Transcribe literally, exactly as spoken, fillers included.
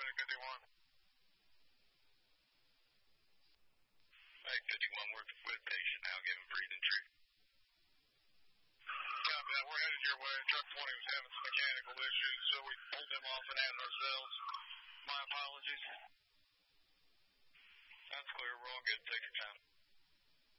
fifty-one. Hey, fifty-one, we're with patient now, giving breathing treatment. Copy that. We're headed your way. Truck twenty was having some mechanical issues, so we pulled them off and added ourselves. My apologies. That's clear. We're all good. Take your time.